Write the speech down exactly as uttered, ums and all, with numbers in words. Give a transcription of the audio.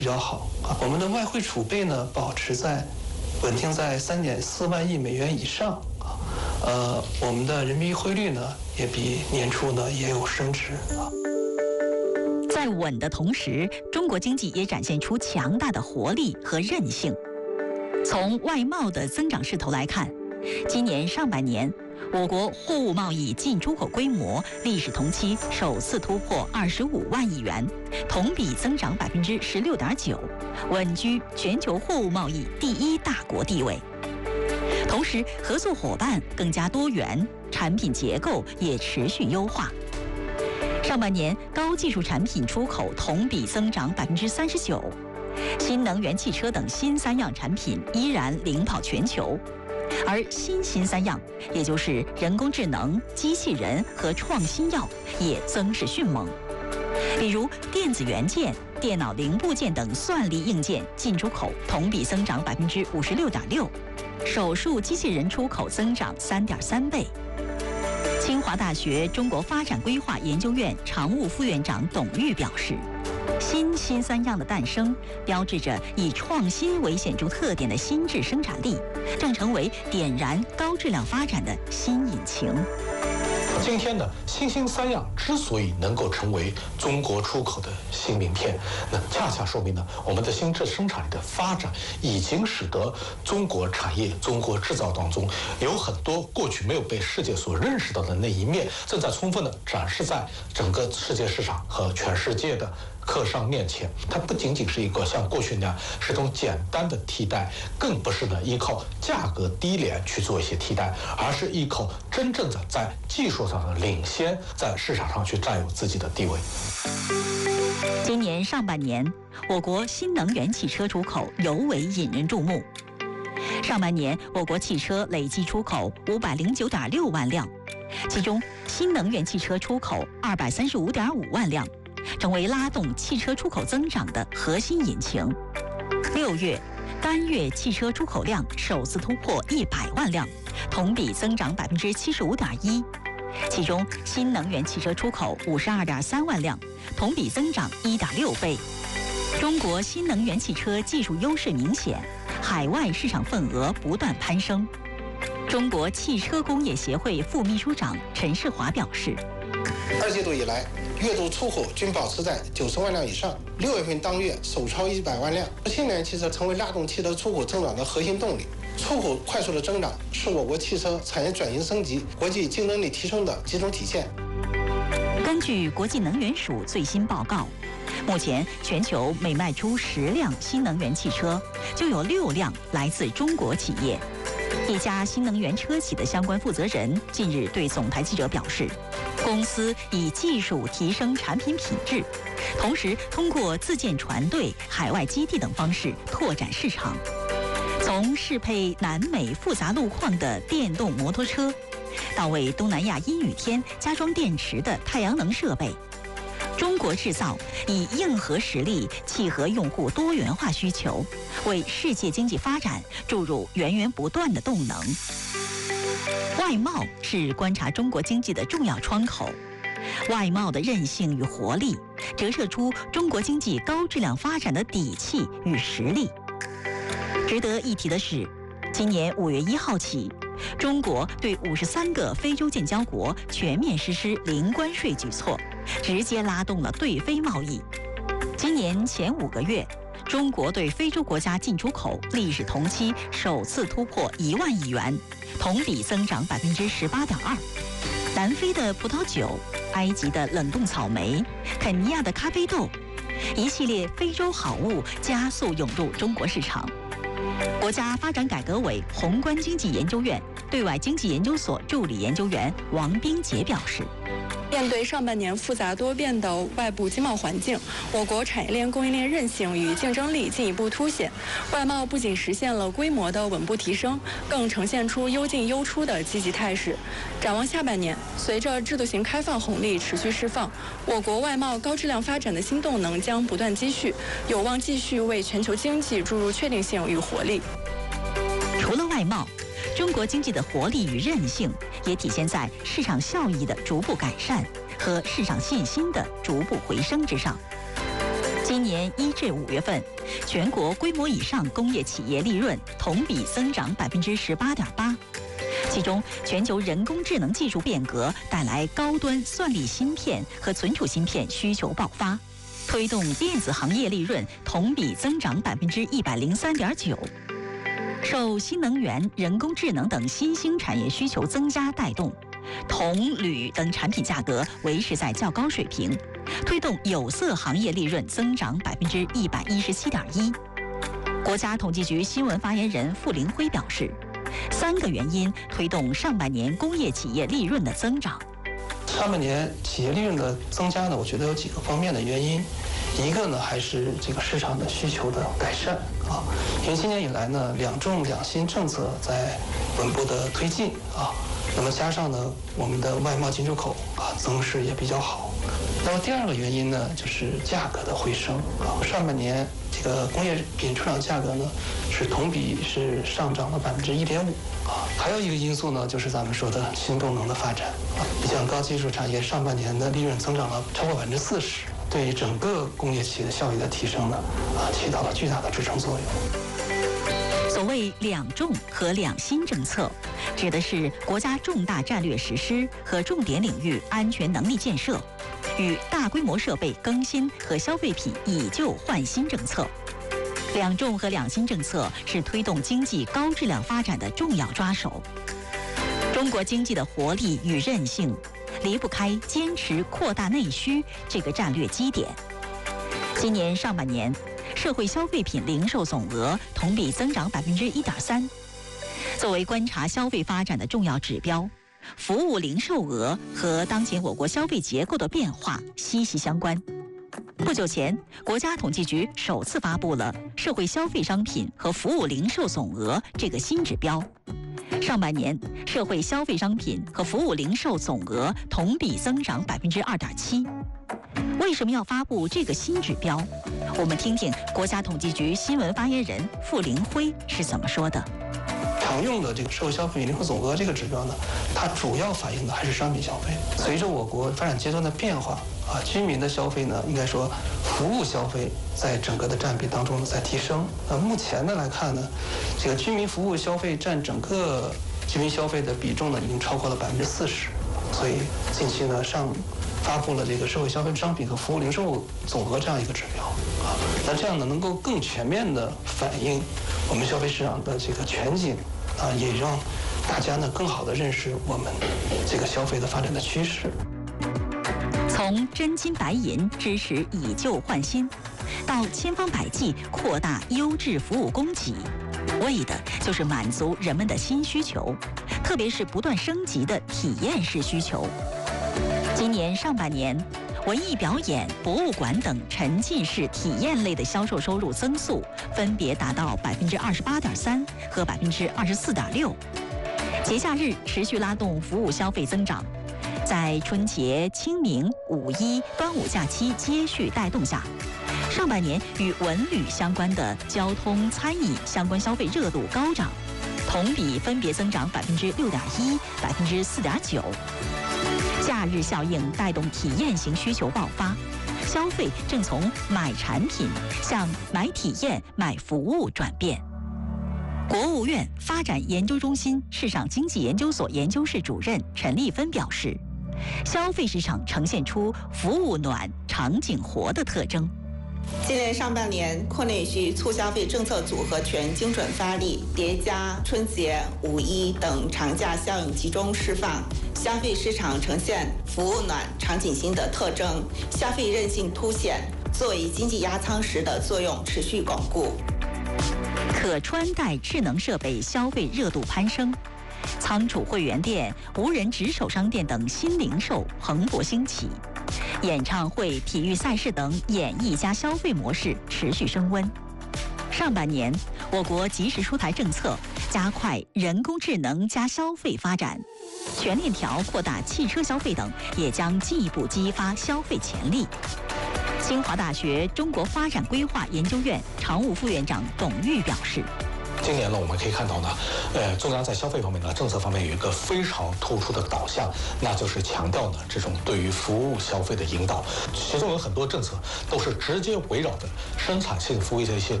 比较好啊。我们的外汇储备呢，保持在稳定在三点四万亿美元以上啊。呃，我们的人民币汇率呢，也比年初呢也有升值啊。 在稳的同时，中国经济也展现出强大的活力和韧性。从外贸的增长势头来看，今年上半年，我国货物贸易进出口规模历史同期首次突破二十五万亿元，同比增长百分之十六点九，稳居全球货物贸易第一大国地位。同时，合作伙伴更加多元，产品结构也持续优化。上半年，高技术产品出口同比增长百分之三十九，新能源汽车等新三样产品依然领跑全球。而新新三样，也就是人工智能、机器人和创新药，也增势迅猛。比如电子元件、电脑零部件等算力硬件进出口同比增长百分之五十六点六，手术机器人出口增长三点三倍。清华大学中国发展规划研究院常务副院长董玉表示，新新三样的诞生，标志着以创新为显著特点的新质生产力，正成为点燃高质量发展的新引擎。 今天呢，新兴三样之所以能够成为中国出口的新名片，那恰恰说明呢，我们的新质生产力的发展已经使得中国产业、中国制造当中有很多过去没有被世界所认识到的那一面，正在充分的展示在整个世界市场和全世界的客商面前。它不仅仅是一个像过去那样是一种简单的替代，更不是呢依靠价格低廉去做一些替代，而是依靠真正的在技术上的领先，在市场上去占有自己的地位。 今年上半年，我国新能源汽车出口尤为引人注目。上半年，我国汽车累计出口五百零九点六万辆，其中新能源汽车出口二百三十五点五万辆，成为拉动汽车出口增长的核心引擎。六月，单月汽车出口量首次突破一百万辆，同比增长百分之七十五点一。其中，新能源汽车出口五十二点三万辆，同比增长一点六倍。中国新能源汽车技术优势明显，海外市场份额不断攀升。中国汽车工业协会副秘书长陈世华表示， 二季度以来，月度出口均保持在九十万辆以上，六月份当月首超一百万辆。新能源汽车成为拉动汽车出口增长的核心动力。出口快速的增长是我国汽车产业转型升级、国际竞争力提升的集中体现。 根据国际能源署最新报告，目前全球每卖出十辆新能源汽车，就有六辆来自中国企业。一家新能源车企的相关负责人近日对总台记者表示，公司以技术提升产品品质，同时通过自建船队、海外基地等方式拓展市场。从适配南美复杂路况的电动摩托车，到为东南亚阴雨天加装电池的太阳能设备，中国制造以硬核实力契合用户多元化需求，为世界经济发展注入源源不断的动能。外贸是观察中国经济的重要窗口，外贸的韧性与活力，折射出中国经济高质量发展的底气与实力。值得一提的是，今年五月一号起，中国对五十三个非洲建交国全面实施零关税举措，直接拉动了对非贸易。今年前五个月，中国对非洲国家进出口历史同期首次突破一万亿元，同比增长百分之十八点二。南非的葡萄酒、埃及的冷冻草莓、肯尼亚的咖啡豆，一系列非洲好物加速涌入中国市场。国家发展改革委宏观经济研究院对外经济研究所助理研究员王冰杰表示， 面对上半年复杂多变的外部经贸环境，我国产业链供应链韧性与竞争力进一步凸显，外贸不仅实现了规模的稳步提升，更呈现出优进优出的积极态势。展望下半年，随着制度型开放红利持续释放，我国外贸高质量发展的新动能将不断积蓄，有望继续为全球经济注入确定性与活力。 除了外贸，中国经济的活力与韧性也体现在市场效益的逐步改善和市场信心的逐步回升之上。今今年一至五月份，全国规模以上工业企业利润同比增长百分之十八点八。其中，全球人工智能技术变革带来高端算力芯片和存储芯片需求爆发，推动电子行业利润同比增长百分之一百零三点九。受新能源、人工智能等新兴产业需求增加带动，铜、铝等产品价格维持在较高水平，推动有色行业利润增长百分之一百一十七点一。国家统计局新闻发言人傅凌辉表示，三个原因推动上半年工业企业利润的增长。 上半年企业利润的增加呢，我觉得有几个方面的原因。一个呢，还是这个市场的需求的改善啊，因为今年以来呢，两重两新政策在稳步的推进啊，那么加上呢，我们的外贸进出口啊增势也比较好。那么第二个原因呢，就是价格的回升啊，上半年这个工业品出厂价格呢是同比是上涨了百分之一点五啊。还有一个因素呢，就是咱们说的新动能的发展啊，你像高技术产业上半年的利润增长了超过百分之四十。对于整个工业企业的效益的提升呢，啊，起到了巨大的支撑作用。 所谓两重和两新政策，指的是国家重大战略实施和重点领域安全能力建设，与大规模设备更新和消费品以旧换新政策。两重和两新政策是推动经济高质量发展的重要抓手。中国经济的活力与韧性离不开坚持扩大内需这个战略基点。今年上半年，社会消费品零售总额同比增长百分之一点三。作为观察消费发展的重要指标，服务零售额和当前我国消费结构的变化息息相关。不久前，国家统计局首次发布了社会消费商品和服务零售总额这个新指标。上半年，社会消费商品和服务零售总额同比增长百分之二点七。为什么要发布这个新指标？我们听听国家统计局新闻发言人傅凌辉是怎么说的。 常用的这个社会消费品零售总额这个指标呢，它主要反映的还是商品消费。随着我国发展阶段的变化啊，居民的消费呢，应该说服务消费在整个的占比当中在提升。呃，目前呢来看呢，这个居民服务消费占整个居民消费的比重呢，已经超过了百分之四十。所以近期呢上发布了这个社会消费商品和服务零售总额这样一个指标啊，那这样呢能够更全面的反映我们消费市场的这个全景。啊，也让大家呢更好地认识我们这个消费的发展的趋势。 从真金白银支持以旧换新，到千方百计扩大优质服务供给，为的就是满足人们的新需求，特别是不断升级的体验式需求。今年上半年，文艺表演、博物馆等沉浸式体验类的销售收入增速分别达到百分之二十八点三和百分之二十四点六。节假日持续拉动服务消费增长，在春节、清明、五一、端午假期接续带动下，上半年与文旅相关的交通、餐饮相关消费热度高涨，同比分别增长百分之六点一、百分之四点九。假日效应带动体验型需求爆发，消费正从买产品向买体验、买服务转变。国务院发展研究中心市场经济研究所研究室主任陈立芬表示，消费市场呈现出服务暖、场景活的特征。 今年上半年，扩内需促消费政策组合拳精准发力，叠加春节、五一等长假效应集中释放，消费市场呈现服务暖、场景新的特征，消费韧性凸显，作为经济压舱石的作用持续巩固。 可穿戴智能设备消费热度攀升，仓储会员店、无人值守商店等新零售蓬勃兴起。演唱会、体育赛事等演艺加消费模式持续升温。上半年，我国及时出台政策，加快人工智能加消费发展，全链条扩大汽车消费等，也将进一步激发消费潜力。清华大学中国发展规划研究院常务副院长董玉表示， 今年呢，我们可以看到呢，呃，中央在消费方面呢，政策方面有一个非常突出的导向，那就是强调呢这种对于服务消费的引导，其中有很多政策都是直接围绕着生产性服务的一些